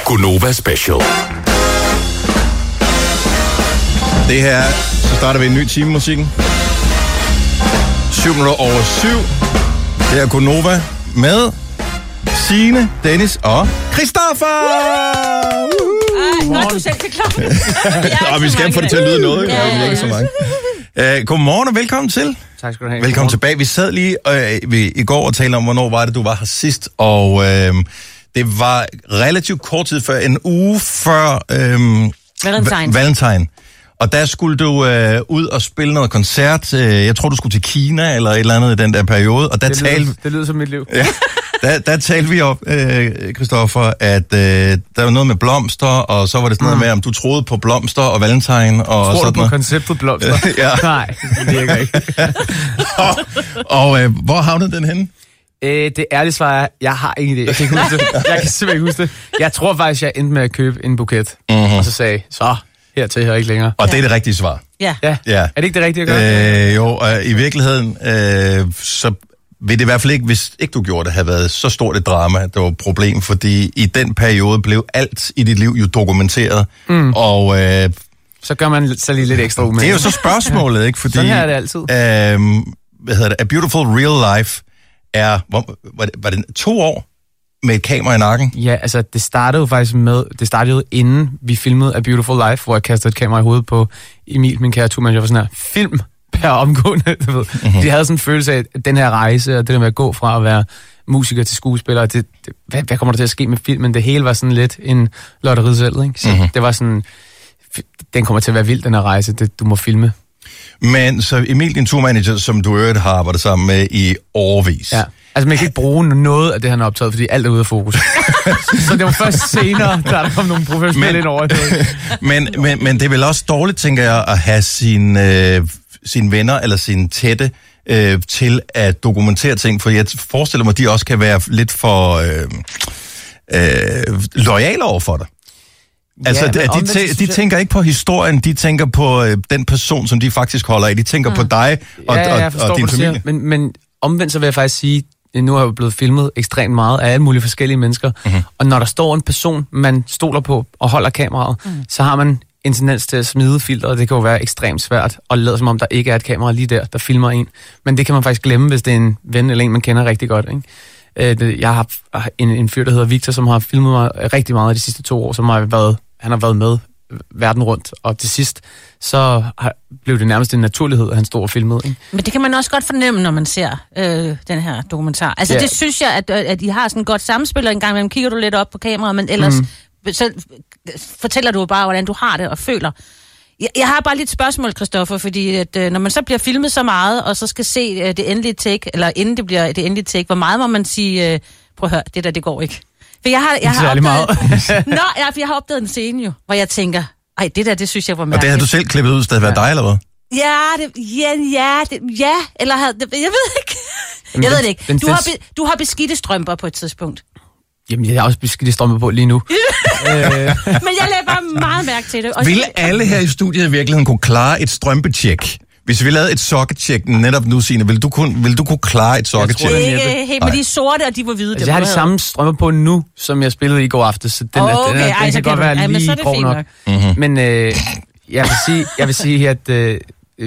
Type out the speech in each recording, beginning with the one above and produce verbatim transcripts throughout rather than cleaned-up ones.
Gonova Special. Det her, så starter vi en ny time musikken. syv minutter over syv. Det er Gonova med Signe, Dennis og Christoffer! Ej, når du selv kan klare det. Og vi skal få det til at lyde noget, ja, ja, ja. Vi er ikke så mange. Uh, godmorgen og velkommen til. Tak skal du have. Velkommen tilbage. Vi sad lige uh, vi, i går og talte om, hvornår var det, du var her sidst, og uh, det var relativt kort tid før, en uge før uh, Valentine. Valentine. Og der skulle du øh, ud og spille noget koncert. Jeg tror, du skulle til Kina eller et eller andet i den der periode. Og der det, talte... lyder, det lyder som mit liv. Ja, der, der talte vi op, øh, Christoffer, at øh, der var noget med blomster, og så var det sådan noget mm. med, om du troede på blomster og valentine. Og tror sådan du på noget. Konceptet blomster? Ja. Nej, det virker ikke. og og øh, hvor havnede den henne? Øh, det ærlige svar er, jeg har ingen idé. Jeg kan ikke huske det. Jeg kan simpelthen ikke huske det. Jeg tror faktisk, jeg endte med at købe en buket. Mm-hmm. Og så sagde så... hertil her ikke længere. Og det er det rigtige svar. Ja. Ja. ja. Er det ikke det rigtige at gøre? Øh, jo, og i virkeligheden, øh, så vil det i hvert fald ikke, hvis ikke du gjorde det, have været så stort et drama, at det var et problem, fordi i den periode blev alt i dit liv jo dokumenteret, mm. og... Øh, så gør man så lige lidt ekstra umage. Det er jo så spørgsmålet, ikke? Fordi, sådan her er det altid. Øh, hvad hedder det? A Beautiful Real Life er, hvor, var, det, var det to år? Med et kamera i nakken? Ja, altså det startede jo faktisk med, det startede jo inden vi filmede A Beautiful Life, hvor jeg kastede et kamera i hovedet på Emil, min kære turmand. Jeg var sådan her, film per omgående, du ved. Mm-hmm. De havde sådan en følelse af, at den her rejse, og det der med at gå fra at være musiker til skuespiller, det, det, hvad, hvad kommer der til at ske med filmen? Det hele var sådan lidt en lotteri selv, ikke? Så mm-hmm. det var sådan, den kommer til at være vild, den her rejse, det, du må filme. Men så Emil, din turmanager, som du øvrigt har arbejdet sammen med i årevis. Ja. Altså, man kan ikke bruge noget af det, han har optaget, fordi alt er ude af fokus. Så det var først senere, der er kommet nogle professionelle ind over det. men, men, men det er vel også dårligt, tænker jeg, at have sine, øh, sine venner eller sine tætte øh, til at dokumentere ting, for jeg forestiller mig, at de også kan være lidt for øh, øh, loyale over for dig. Altså, ja, de, de, tæ- de tænker ikke på historien, de tænker på øh, den person, som de faktisk holder af. De tænker mm. på dig og, ja, ja, og, og din familie. Men, men omvendt så vil jeg faktisk sige, nu har jeg jo blevet filmet ekstremt meget af alle mulige forskellige mennesker, mm-hmm. og når der står en person, man stoler på og holder kameraet, mm. så har man en tendens til at smide filteret. Det kan jo være ekstremt svært at lade som om, der ikke er et kamera lige der, der filmer en. Men det kan man faktisk glemme, hvis det er en ven eller en, man kender rigtig godt, ikke? Jeg har en, en fyr, der hedder Victor, som har filmet mig rigtig meget de sidste to år, som har været, han har været med verden rundt, og til sidst, så har, blev det nærmest en naturlighed, at han stod og filmede. Ikke? Men det kan man også godt fornemme, når man ser øh, den her dokumentar. Altså ja. Det synes jeg, at, at I har sådan et godt samspil, og en gang imellem kigger du lidt op på kameraet, men ellers mm. så fortæller du bare, hvordan du har det og føler. Jeg, jeg har bare lidt et spørgsmål, Christoffer, fordi at, øh, når man så bliver filmet så meget, og så skal se øh, det endelige take, eller inden det bliver det endelige take, hvor meget må man sige, øh, prøv at høre, det der, det går ikke. For jeg har, jeg har opdaget, meget. Nå, ja, for jeg har opdaget en scene jo, hvor jeg tænker, ej, det der, det synes jeg var mærkeligt. Og det havde du selv klippet ud, så det havde været dig, eller hvad? Ja, det, ja, ja, det, ja, eller havde, det, jeg ved ikke. Jamen, jeg ved den, det ikke. Den, du, den, har be, du har beskidte strømper på et tidspunkt. Jamen, jeg har også beskidte strømper på lige nu. øh. Men jeg lagde bare meget mærke til det. Og Vil alle her i studiet i virkeligheden kunne klare et strømpetjek? Hvis vi lavede et sokketjek netop nu, Signe, vil du kunne, vil du kunne klare et sokketjek? Ikke helt, men de er sorte, og de var hvide. Altså, jeg har de samme strømper på nu, som jeg spillede i går aftes, så den, okay, er, den, er, den ej, kan godt kan være du, lige ej, grov nok. nok. Mm-hmm. Men øh, jeg, vil sige, jeg vil sige, at øh,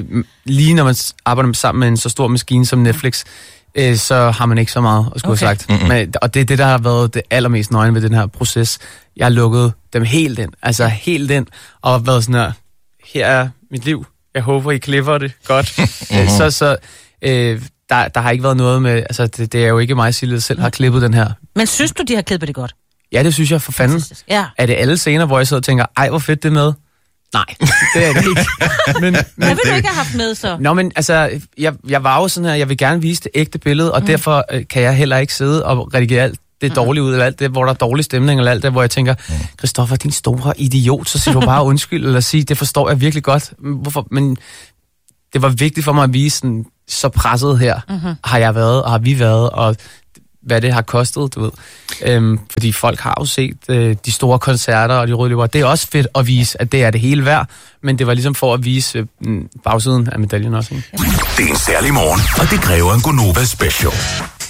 lige når man arbejder sammen med en så stor maskine som Netflix, øh, så har man ikke så meget at skulle okay. have sagt. Mm-hmm. Men, og det er det, der har været det allermest nøgne ved den her proces. Jeg har lukket dem helt ind, altså helt ind, og været sådan her, her er mit liv. Jeg håber, I klipper det godt. mm-hmm. Så, så øh, der, der har ikke været noget med, altså det, det er jo ikke mig, Silje, selv har klippet den her. Men synes du, de har klippet det godt? Ja, det synes jeg for fanden. Ja. Er det alle scener, hvor jeg sidder og tænker, ej, hvor fedt det er med? Nej, det er det ikke. Men, men hvad vil du ikke have haft med så? Nå, men altså, jeg, jeg var jo sådan her, jeg vil gerne vise det ægte billede, og mm. derfor øh, kan jeg heller ikke sidde og redigere alt det dårlige ud, eller alt det, hvor der er dårlig stemning, eller alt det, hvor jeg tænker, Christoffer, din store idiot, så siger du bare undskyld, eller sige, det forstår jeg virkelig godt. Hvorfor? Men det var vigtigt for mig at vise, sådan, så presset her mm-hmm. har jeg været, og har vi været, og hvad det har kostet, du ved. Øhm, fordi folk har jo set øh, de store koncerter og de røde løber. Det er også fedt at vise, at det er det hele værd, men det var ligesom for at vise øh, bagsiden af medaljen også. Ikke? Det er en særlig morgen, og det kræver en Gonova Special.